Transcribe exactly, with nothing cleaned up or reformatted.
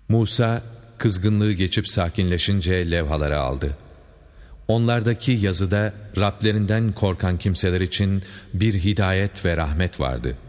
Musa kızgınlığı geçip sakinleşince levhaları aldı. Onlardaki yazıda Rablerinden korkan kimseler için bir hidayet ve rahmet vardı.